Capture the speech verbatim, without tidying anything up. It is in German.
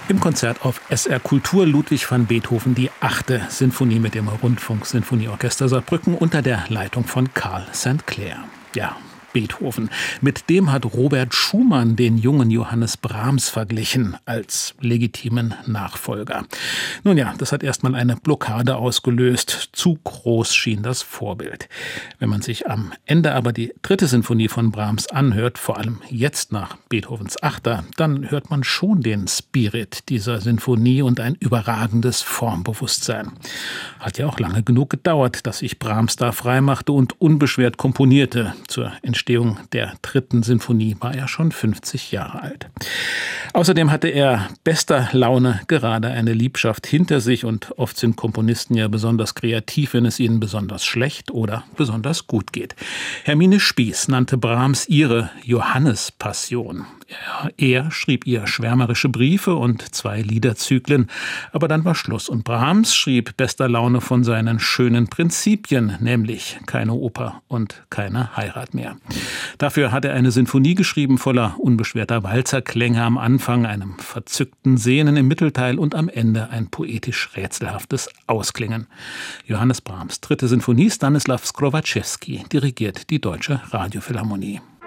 Im Konzert auf S R Kultur Ludwig van Beethoven die achte Sinfonie mit dem Rundfunksinfonieorchester Saarbrücken unter der Leitung von Carl Sankt Clair. Ja, Beethoven. Mit dem hat Robert Schumann den jungen Johannes Brahms verglichen als legitimen Nachfolger. Nun ja, das hat erstmal eine Blockade ausgelöst. Zu groß schien das Vorbild. Wenn man sich am Ende aber die dritte Sinfonie von Brahms anhört, vor allem jetzt nach Beethovens Achter, dann hört man schon den Spirit dieser Sinfonie und ein überragendes Formbewusstsein. Hat ja auch lange genug gedauert, dass sich Brahms da freimachte und unbeschwert komponierte. Zur Entstehung der dritten Sinfonie war er schon fünfzig Jahre alt. Außerdem hatte er bester Laune gerade eine Liebschaft hinter sich und oft sind Komponisten ja besonders kreativ, wenn es ihnen besonders schlecht oder besonders gut geht. Hermine Spies nannte Brahms ihre Johannespassion. Er schrieb ihr schwärmerische Briefe und zwei Liederzyklen, aber dann war Schluss. Und Brahms schrieb bester Laune von seinen schönen Prinzipien, nämlich keine Oper und keine Heirat mehr. Dafür hat er eine Sinfonie geschrieben voller unbeschwerter Walzerklänge am Anfang, einem verzückten Sehnen im Mittelteil und am Ende ein poetisch rätselhaftes Ausklingen. Johannes Brahms dritte Sinfonie, Stanislaw Skrowaczewski dirigiert die Deutsche Radiophilharmonie.